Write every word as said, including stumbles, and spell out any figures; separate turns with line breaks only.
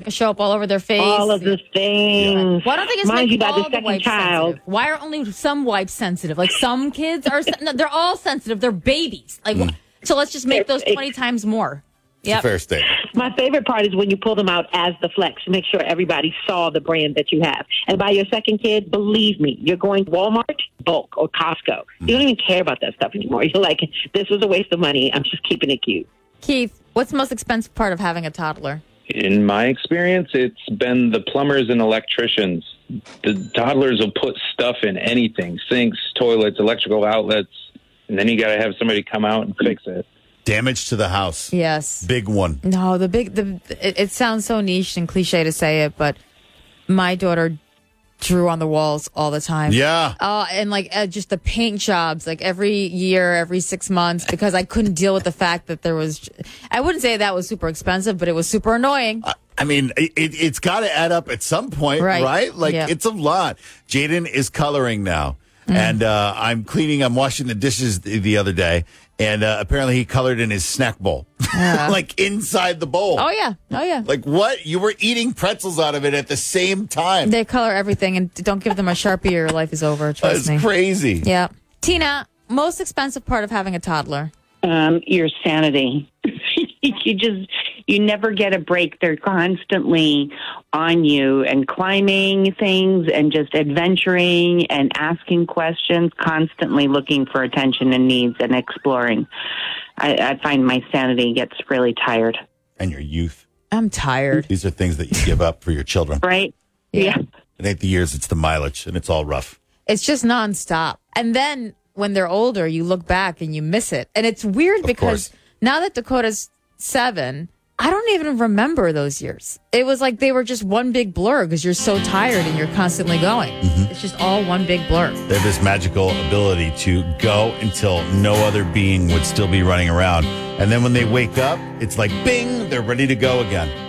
show up all over their face.
All of the things.
Why don't they just
Mind
make
you, by
all
the
the
second
wipes
child.
sensitive? Why are only some wipes sensitive? Like some kids are, no, they're all sensitive. They're babies. Like, mm. so let's just make those twenty times more.
Yeah, fair statement.
My favorite part is when you pull them out as the Flex. Make sure everybody saw the brand that you have. And by your second kid, believe me, you're going to Walmart, bulk, or Costco. You don't even care about that stuff anymore. You're like, this was a waste of money. I'm just keeping it cute.
Keith, what's the most expensive part of having a toddler?
In my experience, it's been the plumbers and electricians. The toddlers will put stuff in anything, sinks, toilets, electrical outlets, and then you got to have somebody come out and fix it.
Damage to the house.
Yes.
Big one.
No, the big, the it, it sounds so niche and cliche to say it, but my daughter drew on the walls all the time.
Yeah.
Uh, and like uh, just the paint jobs, like every year, every six months, because I couldn't deal with the fact that there was, I wouldn't say that was super expensive, but it was super annoying.
Uh, I mean, it, it's got to add up at some point, right? right? Like, yeah. It's a lot. Jaden is coloring now. Mm. And uh, I'm cleaning, I'm washing the dishes the, the other day. And uh, apparently he colored in his snack bowl. Yeah. Like inside the bowl.
Oh, yeah. Oh, yeah.
Like what? You were eating pretzels out of it at the same time.
They color everything, and don't give them a Sharpie or your life is over. Trust
That's
me.
That's crazy.
Yeah. Tina, most expensive part of having a toddler?
Um, your sanity. you just, you never get a break. They're constantly on you and climbing things and just adventuring and asking questions, constantly looking for attention and needs and exploring. I, I find my sanity gets really tired.
And your youth.
I'm tired.
These are things that you give up for your children.
Right? Yeah. yeah.
It ain't the years, it's the mileage, and it's all rough.
It's just nonstop. And then when they're older, you look back and you miss it. And it's weird
of
because
course.
Now that Dakota's seven, I don't even remember those years. It was like they were just one big blur because you're so tired and you're constantly going. Mm-hmm. It's just all one big blur.
They have this magical ability to go until no other being would still be running around. And then when they wake up, it's like, bing, they're ready to go again.